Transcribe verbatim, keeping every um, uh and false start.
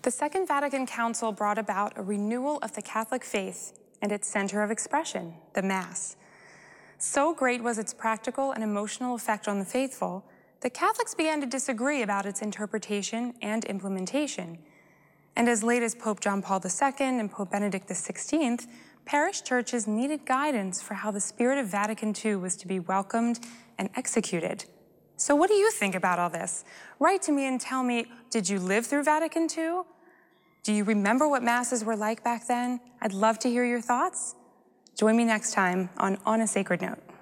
The Second Vatican Council brought about a renewal of the Catholic faith and its center of expression, the Mass. So great was its practical and emotional effect on the faithful that Catholics began to disagree about its interpretation and implementation. And as late as Pope John Paul the Second and Pope Benedict the Sixteenth, parish churches needed guidance for how the spirit of Vatican Two was to be welcomed and executed. So what do you think about all this? Write to me and tell me, did you live through Vatican Two? Do you remember what Masses were like back then? I'd love to hear your thoughts. Join me next time on On a Sacred Note.